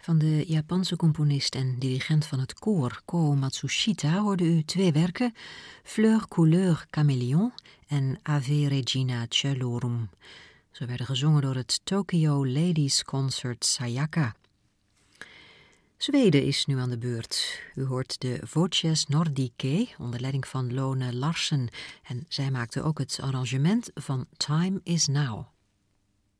Van de Japanse componist en dirigent van het koor Kō Matsushita hoorde u 2 werken, Fleur Couleur Caméléon en Ave Regina Coelorum. Ze werden gezongen door het Tokyo Ladies Concert Sayaka. Zweden is nu aan de beurt. U hoort de Voces Nordicae onder leiding van Lone Larsen en zij maakte ook het arrangement van Time is Now.